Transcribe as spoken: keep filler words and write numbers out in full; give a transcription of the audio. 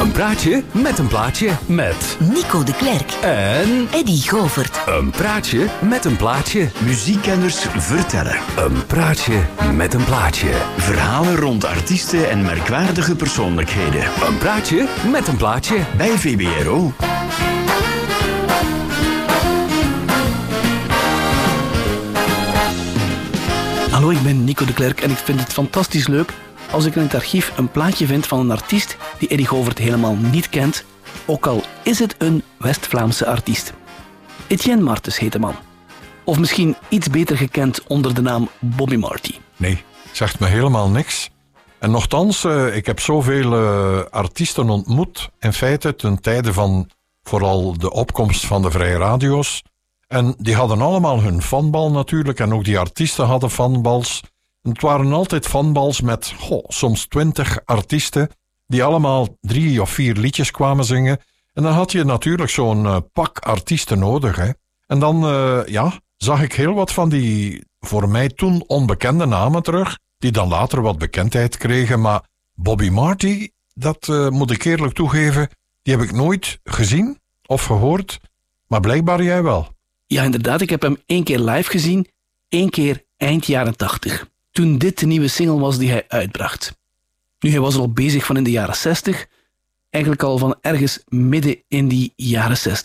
Een praatje met een plaatje. Met Nico de Klerk en Eddy Govert. Een praatje met een plaatje. Muziekkenners vertellen. Een praatje met een plaatje. Verhalen rond artiesten en merkwaardige persoonlijkheden. Een praatje met een plaatje. Bij V B R O. Hallo, ik ben Nico de Klerk en ik vind het fantastisch leuk als ik in het archief een plaatje vind van een artiest die Eddy Govert helemaal niet kent, ook al is het een West-Vlaamse artiest. Etienne Martens heet de man. Of misschien iets beter gekend onder de naam Bobby Marty. Nee, zegt me helemaal niks. En nochtans, uh, ik heb zoveel uh, artiesten ontmoet, in feite ten tijde van vooral de opkomst van de vrije radio's. En die hadden allemaal hun fanbal natuurlijk, en ook die artiesten hadden fanbals. En het waren altijd fanbals met goh, soms twintig artiesten die allemaal drie of vier liedjes kwamen zingen. En dan had je natuurlijk zo'n uh, pak artiesten nodig. Hè. En dan uh, ja, zag ik heel wat van die voor mij toen onbekende namen terug, die dan later wat bekendheid kregen. Maar Bobby Marty, dat uh, moet ik eerlijk toegeven, die heb ik nooit gezien of gehoord. Maar blijkbaar jij wel. Ja, inderdaad, ik heb hem één keer live gezien, één keer eind jaren tachtig. Toen dit de nieuwe single was die hij uitbracht. Nu, hij was al bezig van in de jaren zestig, eigenlijk al van ergens midden in die jaren zestig.